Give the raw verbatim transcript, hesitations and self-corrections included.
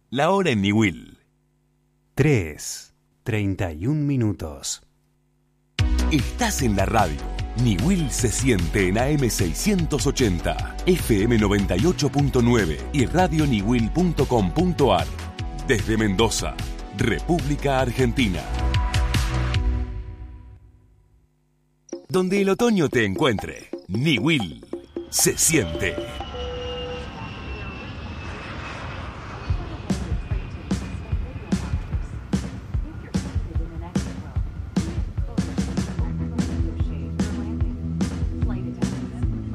La hora en Niwil. tres, treinta y un minutos. Estás en la radio. Niwil se siente en A M seiscientos ochenta, F M noventa y ocho punto nueve y radio niwil punto com punto a r. Desde Mendoza, República Argentina. Donde el otoño te encuentre, Niwil se siente.